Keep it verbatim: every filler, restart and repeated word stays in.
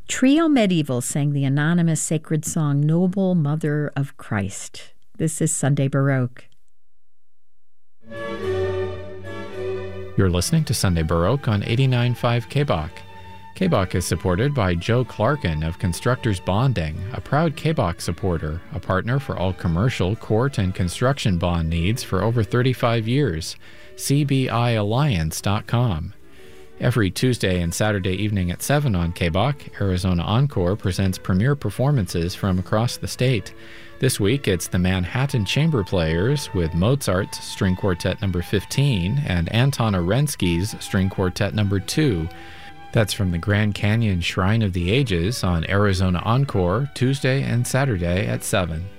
Trio Medieval sang the anonymous sacred song, Noble Mother of Christ. This is Sunday Baroque. You're listening to Sunday Baroque on eighty-nine point five K B O C. K B O C is supported by Joe Clarkin of Constructors Bonding, a proud K B O C supporter, a partner for all commercial, court, and construction bond needs for over thirty-five years. C B I alliance dot com. Every Tuesday and Saturday evening at seven on K B O C, Arizona Encore presents premiere performances from across the state. This week, it's the Manhattan Chamber Players with Mozart's String Quartet number fifteen and Anton Arensky's String Quartet number two. That's from the Grand Canyon Shrine of the Ages on Arizona Encore, Tuesday and Saturday at seven.